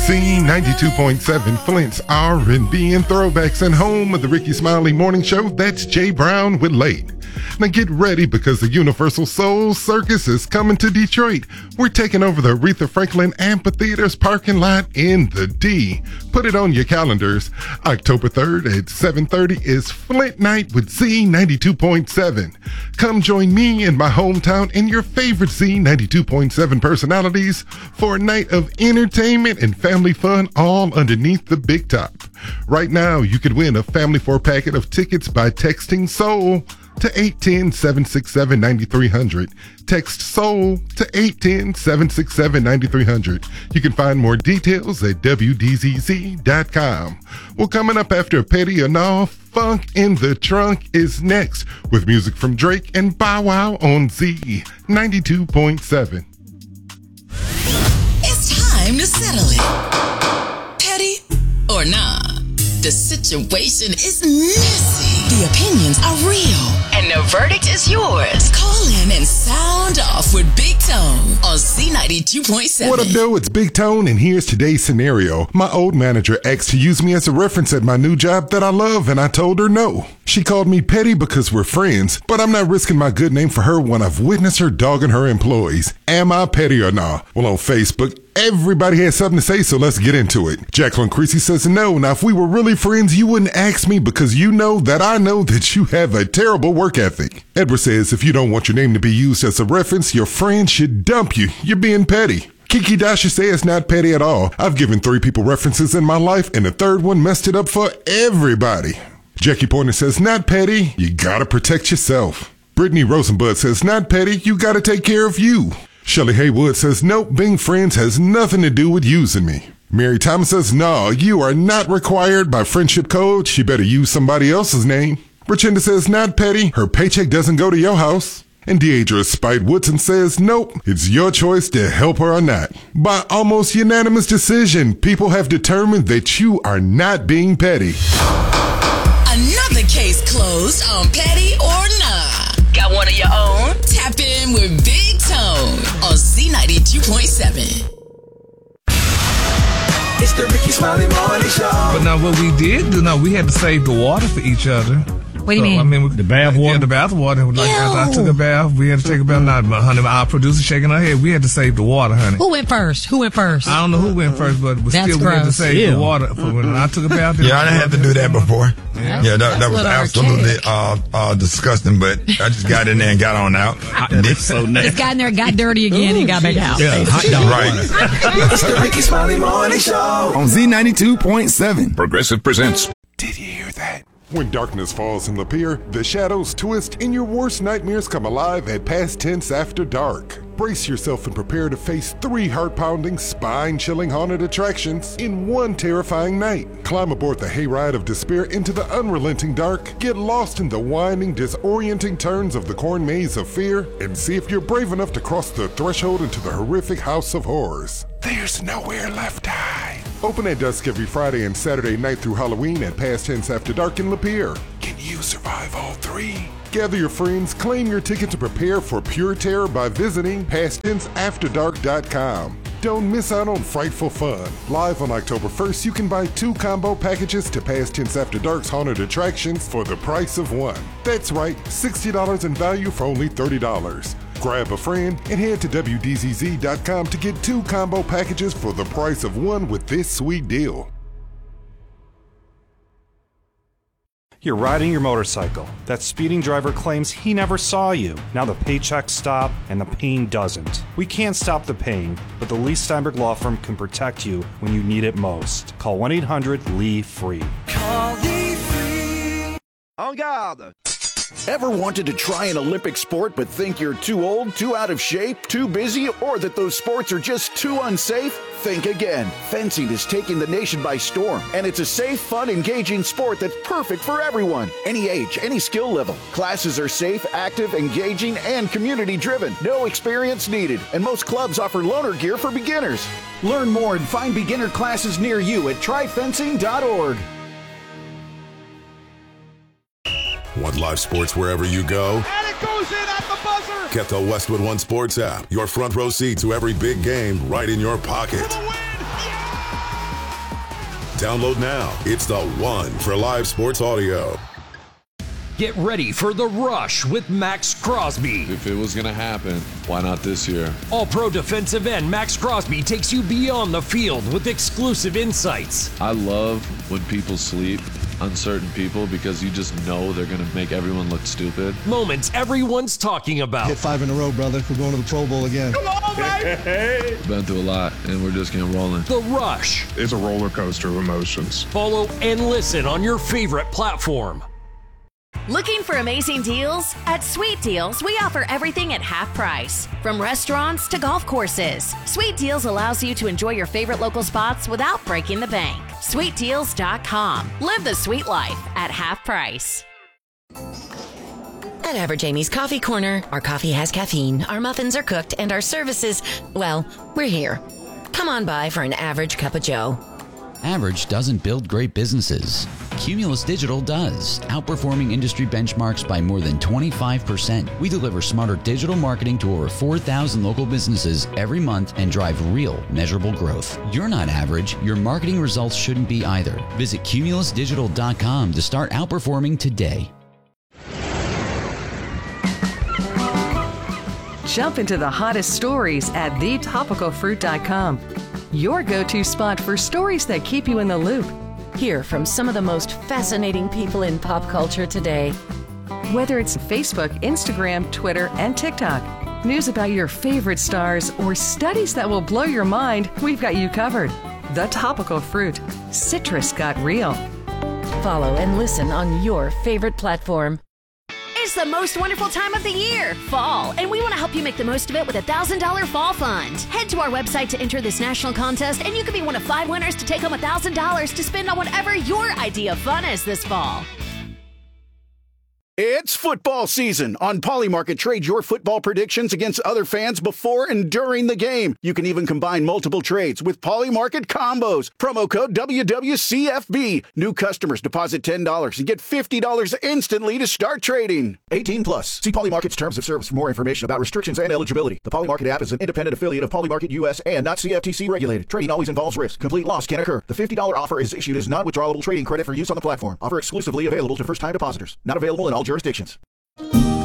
Z92.7, Flint's R&B and throwbacks, and home of the Ricky Smiley Morning Show. That's Jay Brown with Late. Now get ready, because the Universal Soul Circus is coming to Detroit. We're taking over the Aretha Franklin Amphitheater's parking lot in the D. Put it on your calendars. October 3rd at 7:30 is Flint Night with Z92.7. Come join me in my hometown and your favorite Z92.7 personalities for a night of entertainment and family fun, all underneath the big top. Right now, you could win a family 4-packet of tickets by texting SOUL to 810-767-9300. Text SOUL to 810-767-9300. You can find more details at WDZZ.com. Well, coming up after Petty or Nah, Funk in the Trunk is next, with music from Drake and Bow Wow on Z92.7. It's time to settle it. Petty or nah, the situation is messy. The opinions are real. And the verdict is yours. Call in and sound off with Big Tone on Z92.7. What up, though? It's Big Tone, and here's today's scenario. My old manager asked to use me as a reference at my new job that I love, and I told her no. She called me petty because we're friends, but I'm not risking my good name for her when I've witnessed her dogging her employees. Am I petty or not? Well, on Facebook, everybody has something to say, so let's get into it. Jacqueline Creasy says no. Now, if we were really friends, you wouldn't ask me, because you know that I know that you have a terrible work ethic. Edward says if you don't want your name to be used as a reference, your friend should dump you. You're being petty. Kiki Dasha says not petty at all. I've given 3 people references in my life, and the third one messed it up for everybody. Jackie Pointer says not petty. You gotta protect yourself. Brittany Rosenbud says not petty. You gotta take care of you. Shelley Haywood says, nope, being friends has nothing to do with using me. Mary Thomas says, no, you are not required by friendship code. She better use somebody else's name. Brachinda says, not petty. Her paycheck doesn't go to your house. And Deidre Spite Woodson says, nope, it's your choice to help her or not. By almost unanimous decision, people have determined that you are not being petty. Another case closed on Petty or Nah. Got one of your own? Tap in with Big Tone on Z92.7. It's the Ricky Smiley Morning Show. But now what we did do, we had to save the water for each other. What do you mean? I mean, the bath water? Yeah, the bath water. Like, after I took a bath, we had to take a bath. Now, honey, our producer shaking her head. We had to save the water, honey. Who went first? I don't know who went first, but That's still we had to save the water for when I took a bath. Yeah, I didn't have to do that before. Yeah, that was absolutely disgusting, but I just got in there and got on out. It's so nice. It's got in there, got dirty again, and got back out. Yeah, hot dog. Right. It's the Ricky Smiley Morning Show on Z92.7. Progressive presents. Did you hear that? When darkness falls in Lapeer, the shadows twist and your worst nightmares come alive at Past Tense After Dark. Brace yourself and prepare to face 3 heart-pounding, spine-chilling haunted attractions in one terrifying night. Climb aboard the hayride of despair into the unrelenting dark, get lost in the winding, disorienting turns of the corn maze of fear, and see if you're brave enough to cross the threshold into the horrific house of horrors. There's nowhere left to hide. Open at dusk every Friday and Saturday night through Halloween at Past Tense After Dark in Lapeer. Can you survive all 3? Gather your friends, claim your ticket to prepare for pure terror by visiting PastTenseAfterDark.com. Don't miss out on frightful fun. Live on October 1st, you can buy 2 combo packages to Past Tense After Dark's haunted attractions for the price of 1. That's right, $60 in value for only $30. Grab a friend and head to WDZZ.com to get 2 combo packages for the price of 1 with this sweet deal. You're riding your motorcycle. That speeding driver claims he never saw you. Now the paychecks stop and the pain doesn't. We can't stop the pain, but the Lee Steinberg Law Firm can protect you when you need it most. Call 1-800-LEE-FREE. Call Lee Free. En garde. Ever wanted to try an Olympic sport but think you're too old, too out of shape, too busy, or that those sports are just too unsafe? Think again. Fencing is taking the nation by storm, and it's a safe, fun, engaging sport that's perfect for everyone. Any age, any skill level. Classes are safe, active, engaging, and community-driven. No experience needed, and most clubs offer loaner gear for beginners. Learn more and find beginner classes near you at tryfencing.org. Want live sports wherever you go? And it goes in at the buzzer! Get the Westwood One Sports app. Your front row seat to every big game right in your pocket. Download now. It's the one for live sports audio. Get ready for The Rush with Max Crosby. If it was going to happen, why not this year? All-pro defensive end Max Crosby takes you beyond the field with exclusive insights. I love when people sleep on certain people because you just know they're going to make everyone look stupid. Moments everyone's talking about. Hit 5 in a row, brother. We're going to the Pro Bowl again. Come on, baby! Been through a lot, and we're just getting rolling. The Rush. It's a roller coaster of emotions. Follow and listen on your favorite platform. Looking for amazing deals? At Sweet Deals, we offer everything at half price. From restaurants to golf courses, Sweet Deals allows you to enjoy your favorite local spots without breaking the bank. SweetDeals.com. Live the sweet life at half price. At Average Amy's Coffee Corner, our coffee has caffeine, our muffins are cooked, and our services, well, we're here. Come on by for an average cup of joe. Average doesn't build great businesses. Cumulus Digital does, outperforming industry benchmarks by more than 25%. We deliver smarter digital marketing to over 4,000 local businesses every month and drive real, measurable growth. You're not average. Your marketing results shouldn't be either. Visit cumulusdigital.com to start outperforming today. Jump into the hottest stories at thetopicalfruit.com. Your go-to spot for stories that keep you in the loop. Hear from some of the most fascinating people in pop culture today. Whether it's Facebook, Instagram, Twitter, and TikTok, news about your favorite stars, or studies that will blow your mind, we've got you covered. The Topical Fruit. Citrus got real. Follow and listen on your favorite platform. It's the most wonderful time of the year, fall, and we want to help you make the most of it with a $1,000 fall fund. Head to our website to enter this national contest, and you could be one of 5 winners to take home $1,000 to spend on whatever your idea of fun is this fall. It's football season. On Polymarket, trade your football predictions against other fans before and during the game. You can even combine multiple trades with Polymarket combos. Promo code WWCFB. New customers deposit $10 and get $50 instantly to start trading. 18 plus. See Polymarket's terms of service for more information about restrictions and eligibility. The Polymarket app is an independent affiliate of Polymarket US and not CFTC regulated. Trading always involves risk. Complete loss can occur. The $50 offer is issued as non-withdrawable trading credit for use on the platform. Offer exclusively available to first-time depositors. Not available in all jurisdictions.